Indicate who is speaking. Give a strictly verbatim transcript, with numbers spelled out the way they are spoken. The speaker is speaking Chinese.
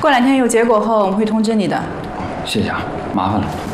Speaker 1: 过两天有结果后，我们会通知你的。
Speaker 2: 谢谢啊，麻烦了。